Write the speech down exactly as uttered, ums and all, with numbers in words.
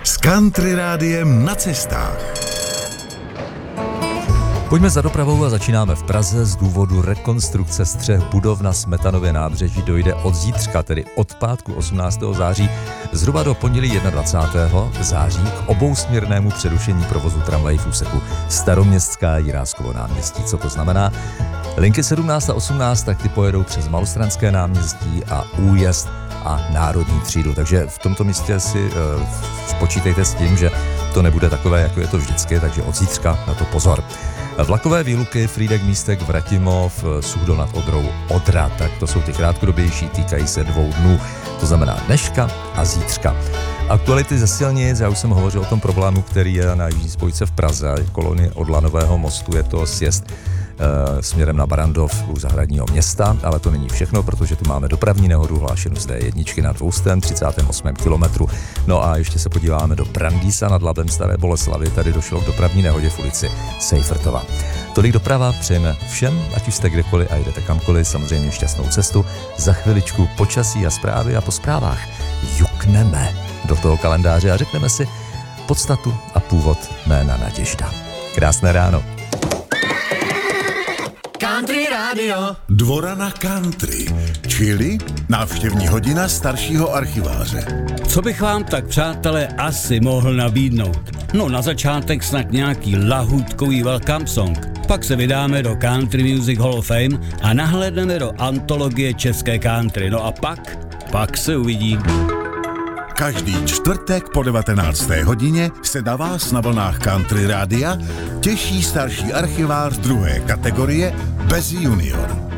S Country Rádiem na cestách. Pojďme za dopravou a začínáme v Praze. Z důvodu rekonstrukce střech budov na Smetanově nábřeží dojde od zítřka, tedy od pátku osmnáctého září, zhruba do pondělí jednadvacátého září k obousměrnému přerušení provozu tramvají v úseku Staroměstská Jiráskovo náměstí. Co to znamená? Linky sedmnáct a osmnáct tak ty pojedou přes Malostranské náměstí a Újezd a Národní třídu. Takže v tomto místě si uh, počítejte s tím, že to nebude takové, jako je to vždycky, takže od zítřka na to pozor. Vlakové výluky Frýdek Místek, Vratimov, Suchdol nad Odrou, Odra, tak to jsou ty krátkodobější, týkají se dvou dnů, to znamená dneška a zítřka. Aktuality ze silnic, já už jsem hovořil o tom problému, který je na jižní spojce v Praze, kolony od Lanového mostu, je to sjezd e, směrem na Barandov u Zahradního města, ale to není všechno, protože tu máme dopravní nehodu hlášenou z D jedna na dvě stě třicátém osmém kilometru. No a ještě se podíváme do Brandýsa nad Labem Staré Boleslavi, tady došlo k dopravní nehodě v ulici Sejfertova. Tolik doprava, přejeme všem, ať už jste kdekoliv a jdete kamkoliv, samozřejmě šťastnou cestu. Za chviličku počasí a zprávy a po zprávách jukneme do toho kalendáře a řekneme si podstatu a původ jména Naděžda. Krásné ráno. Country Radio. Dvora na country, čili návštěvní hodina staršího archiváře. Co bych vám tak, přátelé, asi mohl nabídnout? No na začátek snad nějaký lahůdkový welcome song. Pak se vydáme do Country Music Hall of Fame a nahlédneme do antologie české country. No a pak, pak se uvidí. Každý čtvrtek po devatenácté hodině se na vás na vlnách Country Rádia těší starší archivář druhé kategorie bez junior.